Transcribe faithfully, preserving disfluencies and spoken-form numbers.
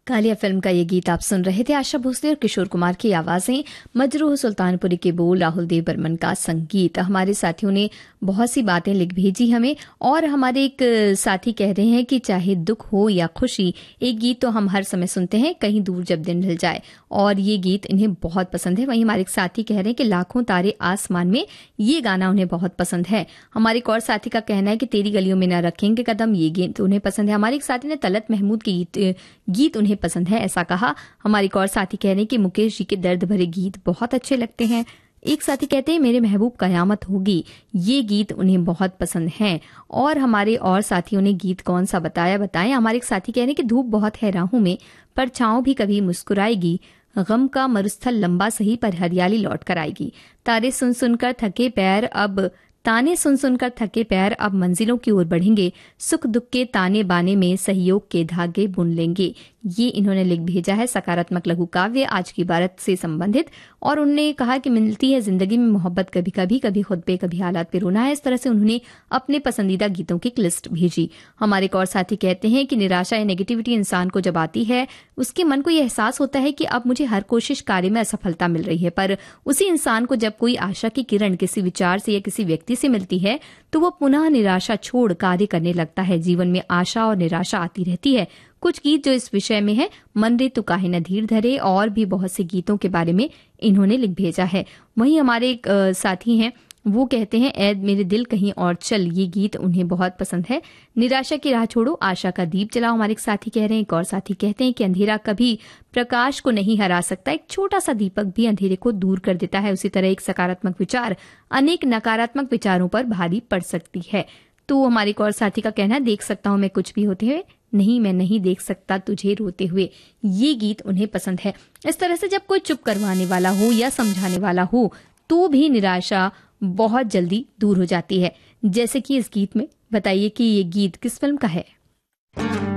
Kaliya film का ये गीत आप सुन रहे थे। आशा भोसले और किशोर कुमार की आवाजें, मजरूह सुल्तानपुरी के बोल, राहुल देव बर्मन का संगीत। हमारे साथियों ने बहुत सी बातें लिख भेजी हमें, और हमारे एक साथी कह रहे हैं कि चाहे दुख हो या खुशी, एक गीत तो हम हर समय सुनते हैं, कहीं दूर जब दिन ढल जाए, और ये गीत इन्हें बहुत पसंद है। वहीं हमारे एक साथी कह रहे हैं कि लाखों तारे आसमान में, ये गाना उन्हें बहुत पसंद है। हमारे एक और साथी का कहना है कि तेरी गलियों में न रखेंगे कदम, ये गीत उन्हें पसंद है। हमारे एक साथी ने तलत महमूद के गीत गीत उन्हें पसंद है, ऐसा कहा। हमारे एक और साथी कह रहे हैं कि मुकेश जी के दर्द भरे गीत बहुत अच्छे लगते हैं। एक साथी कहते हैं मेरे महबूब कयामत होगी, ये गीत उन्हें बहुत पसंद हैं। और हमारे और साथियों ने गीत कौन सा बताया बताएं। हमारे एक साथी कह रहे हैं कि धूप बहुत है राहों में, पर छाँव भी कभी मुस्कुराएगी, गम का मरुस्थल लंबा सही पर हरियाली लौट कर आएगी, तारे सुन सुनकर थके पैर अब ताने सुन सुनकर थके पैर अब मंजिलों की ओर बढ़ेंगे, सुख दुख के ताने बाने में सहयोग के धागे बुन लेंगे। ये इन्होंने लिख भेजा है सकारात्मक लघु काव्य आज की भारत से संबंधित। और उन्होंने कहा कि मिलती है जिंदगी में मोहब्बत कभी कभी, कभी खुद पे कभी हालात पे रोना है। इस तरह से उन्होंने अपने पसंदीदा गीतों की एक लिस्ट भेजी। हमारे एक और साथी कहते हैं कि निराशा या नेगेटिविटी इंसान को जब आती है, उसके मन को यह एहसास होता है कि अब मुझे हर कोशिश कार्य में असफलता मिल रही है, पर उसी इंसान को जब कोई आशा की किरण किसी विचार से या किसी व्यक्ति से मिलती है, तो वो पुनः निराशा छोड़ कार्य करने लगता है। जीवन में आशा और निराशा आती रहती है। कुछ गीत जो इस विषय में है, मन रे तू काहे न धीर धरे, और भी बहुत से गीतों के बारे में इन्होंने लिख भेजा है। वहीं हमारे एक आ, साथी हैं, वो कहते हैं ऐ मेरे दिल कहीं और चल, ये गीत उन्हें बहुत पसंद है। निराशा की राह छोड़ो, आशा का दीप जलाओ, हमारे एक साथी कह रहे हैं। एक और साथी कहते हैं कि अंधेरा कभी प्रकाश को नहीं हरा सकता, एक छोटा सा दीपक भी अंधेरे को दूर कर देता है। उसी तरह एक सकारात्मक विचार अनेक नकारात्मक विचारों पर भारी पड़ सकती है। तो हमारे एक और साथी का कहना है, देख सकता हूं मैं कुछ भी होते हुए, नहीं मैं नहीं देख सकता तुझे रोते हुए, ये गीत उन्हें पसंद है। इस तरह से जब कोई चुप करवाने वाला हो या समझाने वाला हो, तो भी निराशा बहुत जल्दी दूर हो जाती है। जैसे कि इस गीत में। बताइए कि ये गीत किस फिल्म का है।